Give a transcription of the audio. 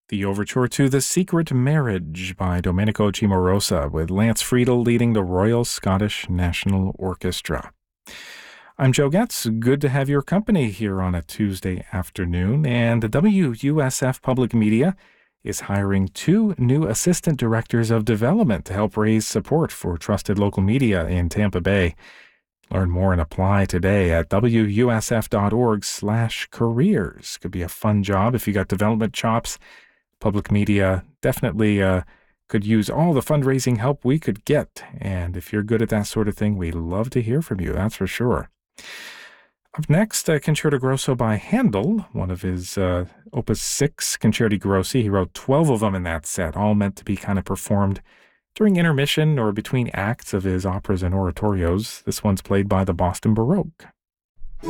The overture to The Secret Marriage by Domenico Cimarosa, with Lance Friedel leading the Royal Scottish National Orchestra. I'm Joe Getz. Good to have your company here on a Tuesday afternoon, and the WUSF Public Media is hiring 2 new assistant directors of development to help raise support for trusted local media in Tampa Bay. Learn more and apply today at wusf.org/careers. Could be a fun job if you got development chops. Public media definitely could use all the fundraising help we could get. And if you're good at that sort of thing, we'd love to hear from you, that's for sure. Up next, Concerto Grosso by Handel, one of his Opus 6 Concerti Grossi. He wrote 12 of them in that set, all meant to be kind of performed during intermission or between acts of his operas and oratorios. This one's played by the Boston Baroque.